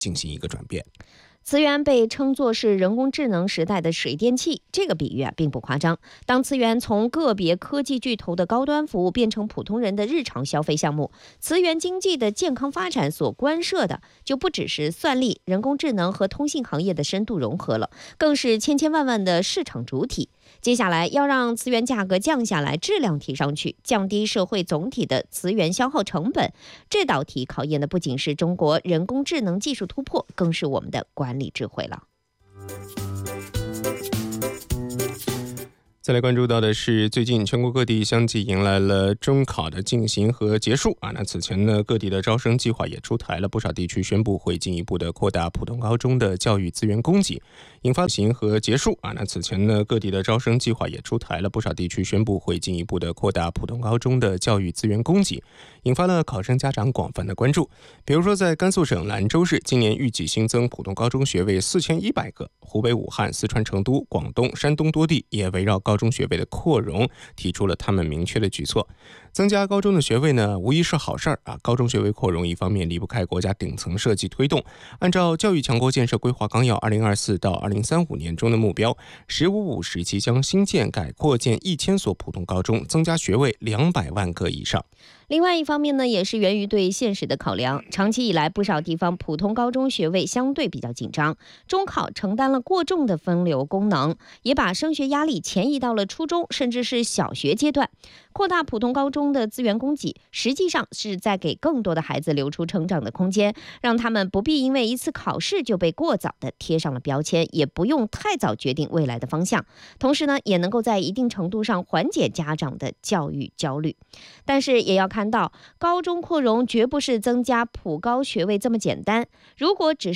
进行一个转变。 磁源被称作是人工智能时代的水电气，这个比喻并不夸张。当磁源从个别科技巨头的高端服务变成普通人的日常消费项目，磁源经济的健康发展所关涉的就不只是算力、人工智能和通信行业的深度融合了，更是千千万万的市场主体。接下来要让磁源价格降下来，质量提上去，降低社会总体的磁源消耗成本，这道题考验的不仅是中国人工智能技术突破，更是我们的管理智慧了。 再来关注到的是，最近全国各地相继迎来了中考的进行和结束那此前呢，各地的招生计划也出台了，不少地区宣布会进一步的扩大普通高中的教育资源供给，引发行和结束那此前呢，各地的招生计划也出台了，不少地区宣布会进一步的扩大普通高中的教育资源供给，引发了考生家长广泛的关注。比如说，在甘肃省兰州市，今年预计新增普通高中学位4100个，湖北武汉、四川成都、广东、山东多地也围绕高中学位的扩容提出了他们明确的举措。增加高中的学位呢，无疑是好事儿高中学位扩容一方面离不开国家顶层设计推动，按照教育强国建设规划纲要2024到2035年中的目标，15-5时期将新建改扩建1000所普通高中，增加学位200万个以上。 另外一方面呢，也是源于对现实的考量。长期以来，不少地方普通高中学位相对比较紧张，中考承担了过重的分流功能，也把升学压力前移到了初中甚至是小学阶段。扩大普通高中的资源供给，实际上是在给更多的孩子留出成长的空间，让他们不必因为一次考试就被过早的贴上了标签，也不用太早决定未来的方向。同时呢，也能够在一定程度上缓解家长的教育焦虑。但是也要看到，高中扩容绝不是增加普高学位这么简单。如果只